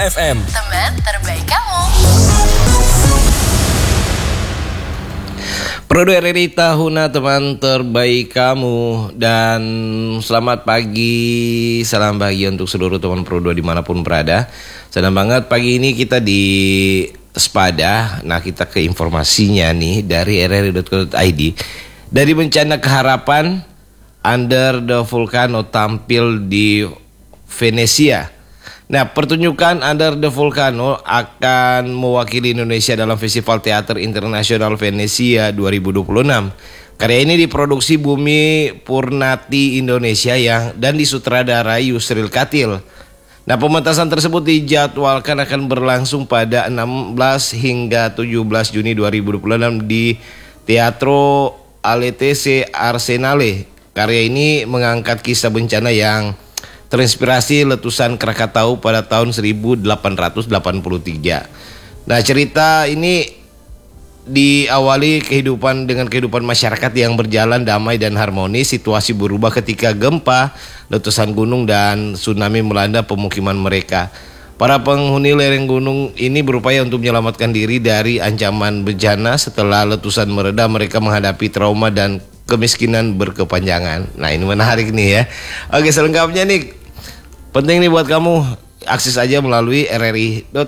FM, teman terbaik kamu. Pro 2 RRI Tahuna, teman terbaik kamu. Dan selamat pagi, salam bahagia untuk seluruh teman Pro 2 dimanapun berada. Senang banget pagi ini kita di Sepada. Nah, kita ke informasinya nih dari rri.co.id. Dari bencana keharapan, Under the Volcano tampil di Venesia. Nah, pertunjukan Under the Volcano akan mewakili Indonesia dalam Festival Teater Internasional Venesia 2026. Karya ini diproduksi Bumi Purnati Indonesia dan disutradarai Yusril Katil. Nah, pementasan tersebut dijadwalkan akan berlangsung pada 16 hingga 17 Juni 2026 di Teatro ALTC Arsenale. Karya ini mengangkat kisah bencana yang terinspirasi letusan Krakatau pada tahun 1883. Nah, cerita ini diawali dengan kehidupan masyarakat yang berjalan damai dan harmonis. Situasi berubah ketika gempa, letusan gunung dan tsunami melanda pemukiman mereka. Para penghuni lereng gunung ini berupaya untuk menyelamatkan diri dari ancaman bencana. Setelah letusan mereda, mereka menghadapi trauma dan kemiskinan berkepanjangan. Nah, ini menarik nih ya. Oke, selengkapnya nih penting nih buat kamu, akses aja melalui rri.co.id.